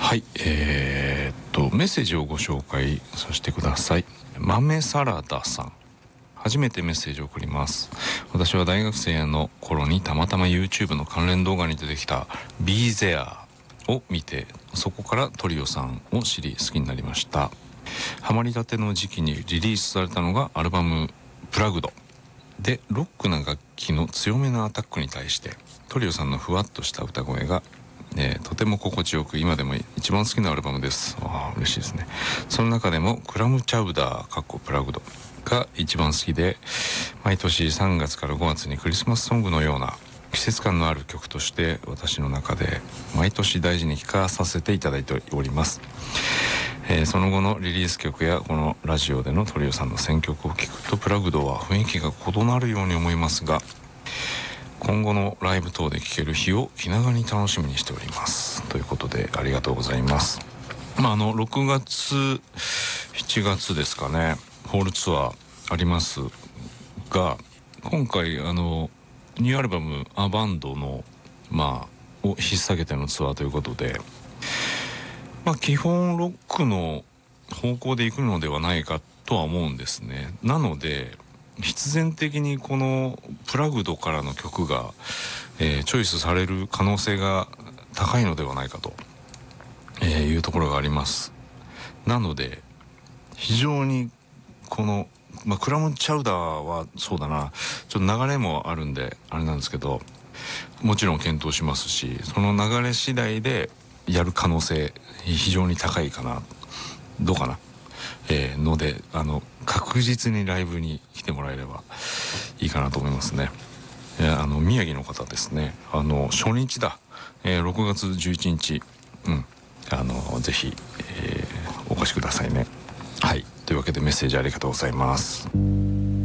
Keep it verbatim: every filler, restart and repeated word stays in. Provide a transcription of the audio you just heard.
はい、えー、っとメッセージをご紹介させてください。豆サラダさん、初めてメッセージを送ります。私は大学生の頃にたまたま YouTube の関連動画に出てきた Be There を見て、そこからトリオさんを知り好きになりました。ハマりたての時期にリリースされたのがアルバムプラグドで、ロックな楽器の強めのアタックに対してトリオさんのふわっとした歌声がえー、とても心地よく、今でも一番好きなアルバムです。あー嬉しいですね。その中でもクラムチャウダーかっこプラグドが一番好きで、毎年さんがつからごがつにクリスマスソングのような季節感のある曲として私の中で毎年大事に聴かさせていただいております。えー、その後のリリース曲やこのラジオでのトリオさんの選曲を聴くと、プラグドは雰囲気が異なるように思いますが、今後のライブ等で聴ける日を気長に楽しみにしておりますということで、ありがとうございます。まあ、あのろくがつしちがつですかね、ホールツアーありますが、今回あのニューアルバムアバンドのまあを引っ提げてのツアーということで、まあ、基本ロックの方向で行くのではないかとは思うんですね。なので必然的にこのプラグドからの曲が、えー、チョイスされる可能性が高いのではないかと、えー、いうところがあります。なので非常にこの、まあ、クラムチャウダーはそうだな、ちょっと流れもあるんであれなんですけど、もちろん検討しますし、その流れ次第でやる可能性非常に高いかな、どうかな、えー、のであの確実にライブに来てもらえればいいかなと思いますね。えー、あの宮城の方ですね、あの初日だ、えー、ろくがつじゅういちにち、うん、あのぜひ、えー、お越しくださいね。はい、というわけでメッセージありがとうございます。